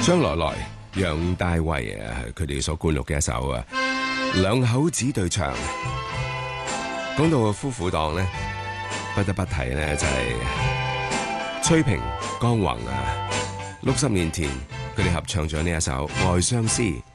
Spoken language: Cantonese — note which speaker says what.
Speaker 1: 張來來、楊大衛佢哋所灌錄嘅一首兩口子對唱。講到夫婦檔呢，不得不提呢就係崔萍、江宏60年前佢哋合唱咗呢一首《愛相思》。